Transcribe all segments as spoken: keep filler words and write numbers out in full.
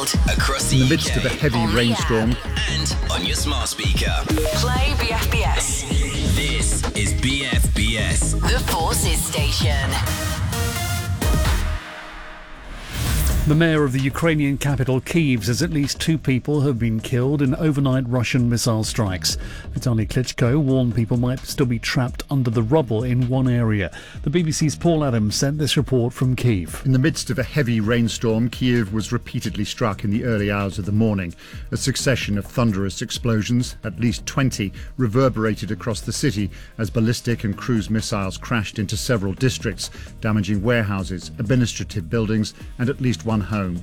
Rewind across the In the U K. midst of a heavy on the rainstorm. app and on your smart speaker. Play B F B S. This is B F B S. The Forces Station. The mayor of the Ukrainian capital, Kyiv, says at least two people have been killed in overnight Russian missile strikes. Vitaly Klitschko warned people might still be trapped under the rubble in one area. The B B C's Paul Adams sent this report from Kyiv. In the midst of a heavy rainstorm, Kyiv was repeatedly struck in the early hours of the morning. A succession of thunderous explosions, at least twenty, reverberated across the city as ballistic and cruise missiles crashed into several districts, damaging warehouses, administrative buildings and at least one home.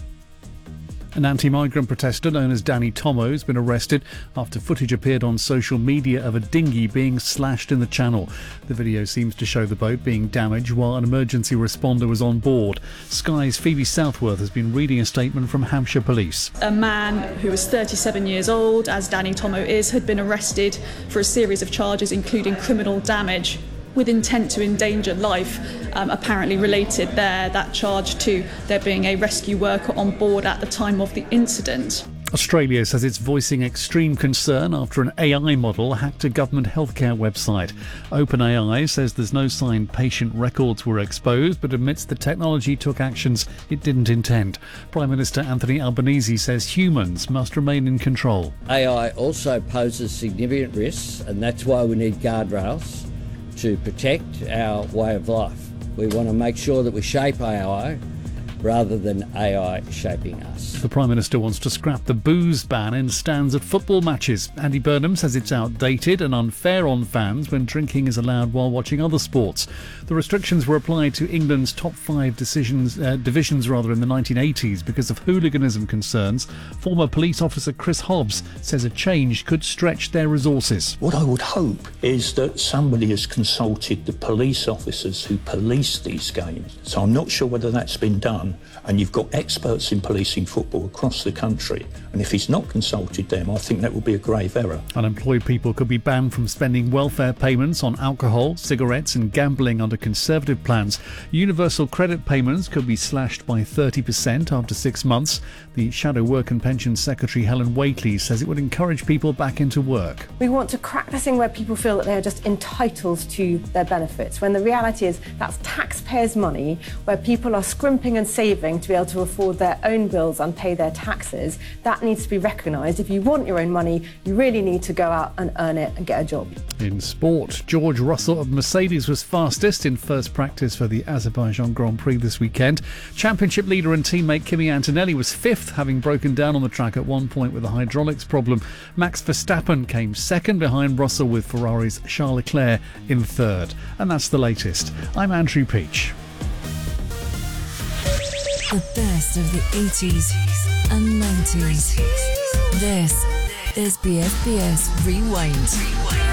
An anti-migrant protester known as Danny Tomo has been arrested after footage appeared on social media of a dinghy being slashed in the channel. The video seems to show the boat being damaged while an emergency responder was on board. Sky's Phoebe Southworth has been reading a statement from Hampshire Police. A man who was thirty-seven years old, as Danny Tomo is, had been arrested for a series of charges including criminal damage with intent to endanger life, um, apparently related there, that charge to there being a rescue worker on board at the time of the incident. Australia says it's voicing extreme concern after an A I model hacked a government healthcare website. OpenAI says there's no sign patient records were exposed, but admits the technology took actions it didn't intend. Prime Minister Anthony Albanese says humans must remain in control. A I also poses significant risks, and that's why we need guardrails to protect our way of life. We want to make sure that we shape A I rather than A I shaping us. The Prime Minister wants to scrap the booze ban in stands at football matches. Andy Burnham says it's outdated and unfair on fans when drinking is allowed while watching other sports. The restrictions were applied to England's top five decisions, uh, divisions rather in the nineteen eighties because of hooliganism concerns. Former police officer Chris Hobbs says a change could stretch their resources. What I would hope is that somebody has consulted the police officers who police these games. So I'm not sure whether that's been done. And you've got experts in policing football across the country. And if he's not consulted them, I think that would be a grave error. Unemployed people could be banned from spending welfare payments on alcohol, cigarettes and gambling under Conservative plans. Universal credit payments could be slashed by thirty percent after six months. The Shadow Work and Pensions Secretary Helen Whately says it would encourage people back into work. We want to crack the thing where people feel that they're just entitled to their benefits, when the reality is that's taxpayers' money, where people are scrimping and saving to be able to afford their own bills and pay their taxes. That needs to be recognised. If you want your own money, you really need to go out and earn it and get a job. In sport, George Russell of Mercedes was fastest in first practice for the Azerbaijan Grand Prix this weekend. Championship leader and teammate Kimi Antonelli was fifth, having broken down on the track at one point with a hydraulics problem. Max Verstappen came second behind Russell, with Ferrari's Charles Leclerc in third. And that's the latest. I'm Andrew Peach. The best of the eighties and nineties. This is B F B S Rewind.